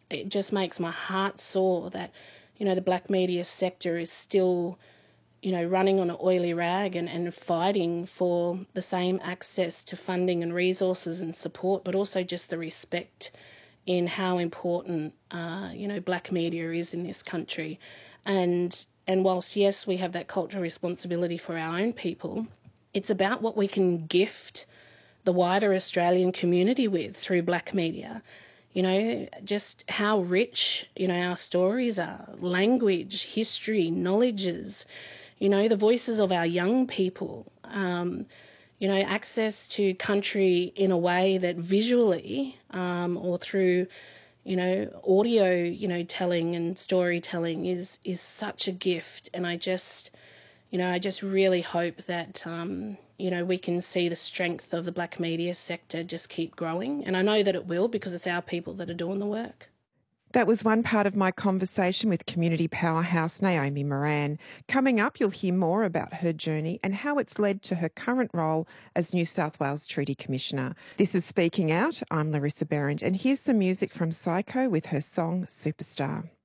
it just makes my heart sore that, the black media sector is still, running on an oily rag and fighting for the same access to funding and resources and support, but also just the respect in how important, black media is in this country. And whilst, yes, we have that cultural responsibility for our own people, it's about what we can gift the wider Australian community with through black media. Just how rich, our stories are, language, history, knowledges, the voices of our young people, access to country in a way that visually or through, audio, telling and storytelling is such a gift. And I just really hope that, we can see the strength of the black media sector just keep growing. And I know that it will, because it's our people that are doing the work. That was one part of my conversation with community powerhouse Naomi Moran. Coming up, you'll hear more about her journey and how it's led to her current role as New South Wales Treaty Commissioner. This is Speaking Out. I'm Larissa Behrendt, and here's some music from Psycho with her song Superstar.